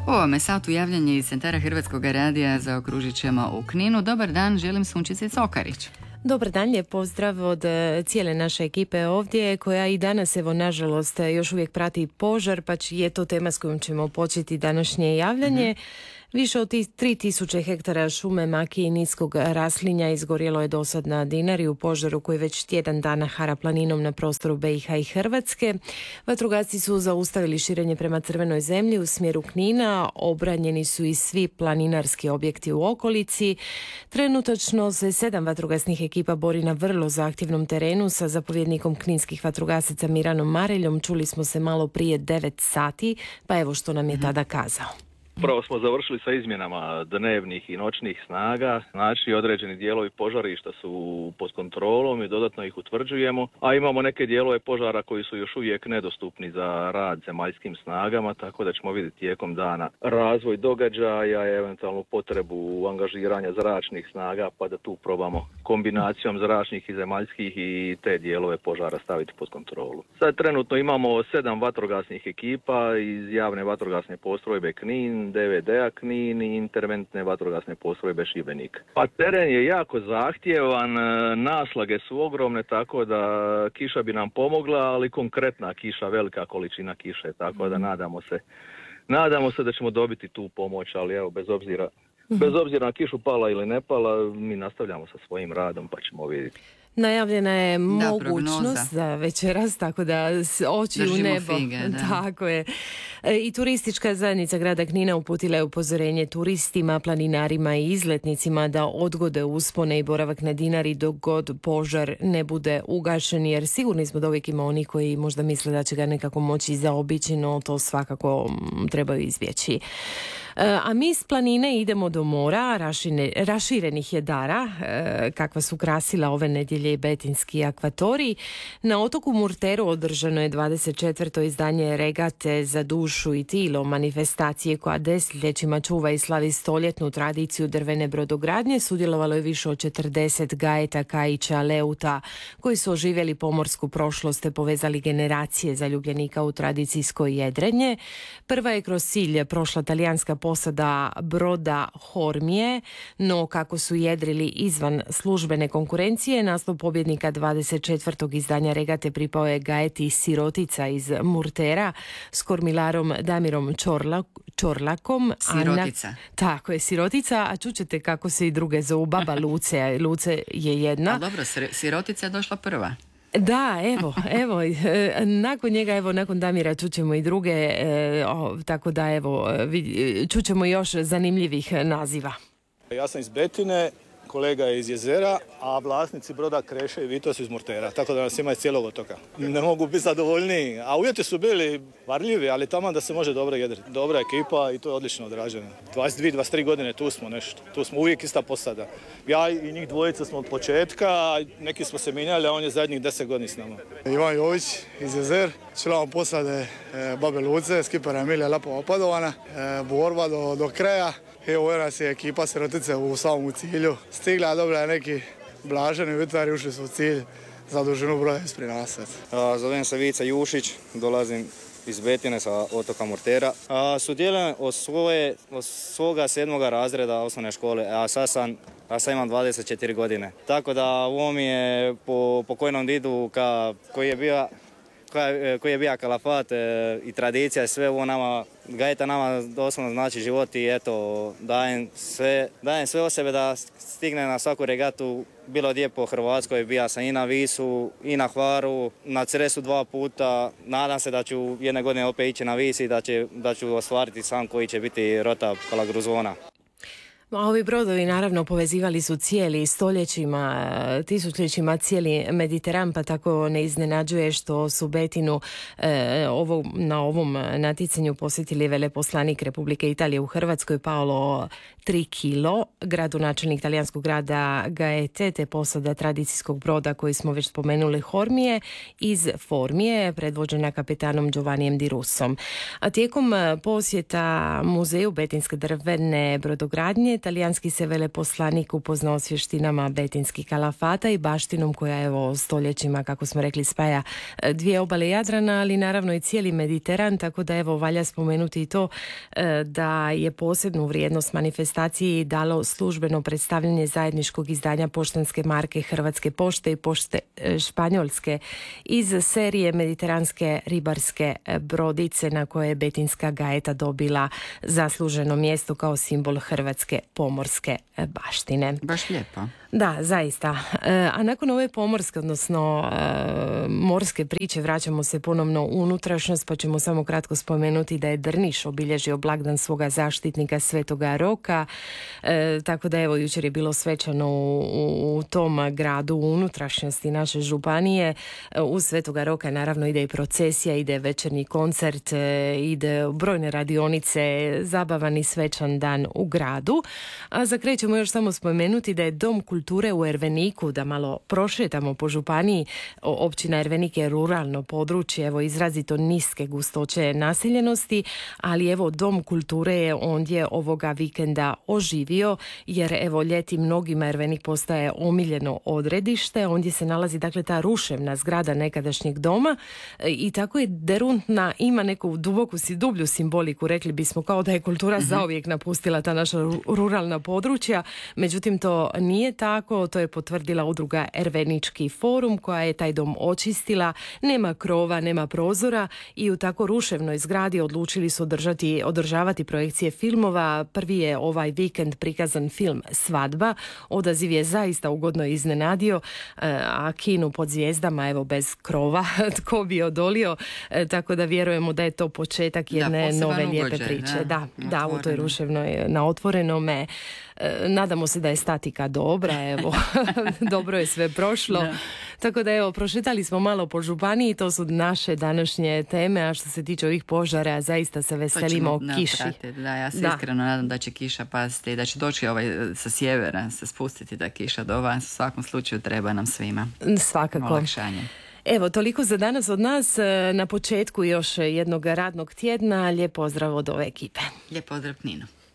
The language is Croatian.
U ovome satu javljanje iz centara Hrvatskog radija zaokružit ćemo u Kninu. Dobar dan, želim Sunčici Cokarić. Dobar dan, lijep pozdrav od cijele naše ekipe ovdje, koja i danas, evo, nažalost, još uvijek prati požar, pa je to tema s kojom ćemo početi današnje javljanje. Više od 3000 hektara šume, makije i niskog raslinja izgorjelo je dosad na Dinari u požaru koji već tjedan dana hara planinom na prostoru BiH i Hrvatske. Vatrogasci su zaustavili širenje prema Crvenoj zemlji u smjeru Knina, obranjeni su i svi planinarski objekti u okolici. Trenutačno se 7 vatrogasnih ekipa bori na vrlo zahtjevnom terenu sa zapovjednikom kninskih vatrogasaca Miranom Mareljom. Čuli smo se malo prije 9 sati, pa evo što nam je tada kazao. Upravo smo završili sa izmjenama dnevnih i noćnih snaga, znači određeni dijelovi požarišta su pod kontrolom i dodatno ih utvrđujemo, a imamo neke dijelove požara koji su još uvijek nedostupni za rad zemaljskim snagama, tako da ćemo vidjeti tijekom dana razvoj događaja, eventualnu potrebu angažiranja zračnih snaga, pa da tu probamo kombinacijom zračnih i zemaljskih i te dijelove požara staviti pod kontrolu. Sad trenutno imamo 7 vatrogasnih ekipa iz javne vatrogasne postrojbe Knin, DVD-a Knin i interventne vatrogasne postrojbe Šibenik. Pa teren je jako zahtjevan, naslage su ogromne, tako da kiša bi nam pomogla, ali konkretna kiša, velika količina kiše, tako da nadamo se da ćemo dobiti tu pomoć, ali evo, bez obzira na kišu pala ili ne pala, mi nastavljamo sa svojim radom, pa ćemo vidjeti. Najavljena je mogućnost za večeras, tako da oči u nebo. Fige, tako je. I turistička zajednica grada Knina uputila je upozorenje turistima, planinarima i izletnicima da odgode uspone i boravak na Dinari dok god požar ne bude ugašen, jer sigurni smo da uvijek ima oni koji možda misle da će ga nekako moći zaobići, no to svakako trebaju izbjeći. A mi s planine idemo do mora, raširenih jedara, kakva su krasila ove nedjelje i betinski akvatorij. Na otoku Murteru održano je 24. izdanje regate za dušu i tilo, manifestacije koja desetljećima čuva i slavi stoljetnu tradiciju drvene brodogradnje. Sudjelovalo je više od 40 gajeta, kaića, leuta, koji su oživjeli pomorsku prošlost te povezali generacije zaljubljenika u tradicijsko jedrenje. Prva je kroz cilj prošla talijanska posada broda Hormije, no kako su jedrili izvan službene konkurencije, naslov pobjednika 24. izdanja regate pripao je gajeti Sirotica iz Murtera s kormilarom Damirom Čorlakom. Sirotica. Tako je, Sirotica, a čućete kako se i druge zovu, baba Luce. Luce je jedna. A dobro, Sirotica je došla prva. Da, evo, nakon njega, nakon Damira čućemo i druge, tako da čućemo još zanimljivih naziva. Ja sam iz Betine, kolega je iz Jezera, a vlasnici broda Kreše i Vito su iz Murtera, tako da nas ima iz cijelog otoka. Ne mogu biti zadovoljniji, a uvjeti su bili varljivi, ali tamo da se može dobro jedriti. Dobra ekipa i to je odlično odrađeno. 22-23 godine tu smo nešto, tu smo uvijek ista posada. Ja i njih dvojica smo od početka, neki smo se mijenjali, a on je zadnjih 10 godina s nama. Ivan Jović iz Jezer, član posade babe Luce, skipera Emilija Lapova Padovana, borba do kraja. Evo nas je ekipa Sirotice u samom cilju stigla, dobila je neki blaženi vitar i ušli su u cilj za dužinu broja ispred nas. Zovem se Vica Jušić, dolazim iz Betine sa otoka Murtera. Sudjelujem od svoga 7. razreda osnovne škole, a sad imam 24 godine. Tako da ovo mi je po pokojnom didu koji je bio kalafat i tradicija i sve ovo nama, gajeta nama doslovno znači život i eto, dajem sve od sebe da stigne na svaku regatu, bilo gdje po Hrvatskoj, bija sam i na Visu i na Hvaru, na Cresu 2 puta, nadam se da ću jedne godine opet ići na Vis i da ću ostvariti san koji će biti rota Palagruzona. Ovi brodovi naravno povezivali su cijeli stoljećima, tisućljećima cijeli Mediteran, pa tako ne iznenađuje što su Betinu na ovom natjecanju posjetili veleposlanik Republike Italije u Hrvatskoj Paolo Trikilo, gradonačelnik talijanskog grada Gaete te posada tradicijskog broda koji smo već spomenuli Hormije iz Formije, predvođena kapetanom Giovannijem Di Russom. A tijekom posjeta muzeju betinske drvene brodogradnje Knine, talijanski se veleposlanik upoznao s vještinama betinskih kalafata i baštinom koja evo stoljećima, kako smo rekli, spaja dvije obale Jadrana, ali naravno i cijeli Mediteran, tako da evo valja spomenuti i to da je posebnu vrijednost manifestaciji dalo službeno predstavljanje zajedničkog izdanja poštanske marke Hrvatske pošte i pošte Španjolske iz serije mediteranske ribarske brodice na koje je betinska gajeta dobila zasluženo mjesto kao simbol hrvatske pomorske baštine. Baš lijepo. Da, zaista. A nakon ove pomorske, odnosno morske priče, vraćamo se ponovno u unutrašnjost, pa ćemo samo kratko spomenuti da je Drniš obilježio blagdan svoga zaštitnika Svetoga Roka, tako da evo jučer je bilo svečano u tom gradu u unutrašnjosti naše županije. Uz Svetoga Roka naravno ide i procesija, ide večernji koncert, ide brojne radionice, zabavan i svečan dan u gradu. A za kraj ćemo još samo spomenuti da je Dom kulture u Erveniku, da malo prošetamo po županiji. Općina Ervenik je ruralno područje, evo izrazito niske gustoće naseljenosti, ali evo Dom kulture je ondje ovoga vikenda oživio, jer evo ljeti mnogima Ervenik postaje omiljeno odredište. Ondje se nalazi dakle ta ruševna zgrada nekadašnjeg doma i tako je derutna, ima neku dublju simboliku, rekli bismo, kao da je kultura zauvijek napustila ta naša ruralna područja. Međutim, to nije tako, to je potvrdila udruga Ervenički forum koja je taj dom očistila, nema krova, nema prozora i u tako ruševnoj zgradi odlučili su održavati projekcije filmova. Prvi je ovaj vikend prikazan film Svadba, odaziv je zaista ugodno iznenadio, a kinu pod zvijezdama evo bez krova, tko bi odolio, tako da vjerujemo da je to početak jedne nove lijepe priče. Da, u toj ruševnoj na otvorenome. Nadamo se da je statika dobra, evo, dobro je sve prošlo. Da. Tako da evo, prošetali smo malo po županiji, to su naše današnje teme, a što se tiče ovih požara, zaista se veselimo kiši. Da, ja se iskreno nadam da će kiša pasti, da će doći sa sjevera, se spustiti da kiša do vas. U svakom slučaju treba nam svima. Svakako. Olakšanje. Evo, toliko za danas od nas. Na početku još jednog radnog tjedna. Lijep pozdrav od ove ekipe. Lijep pozdrav, Nino.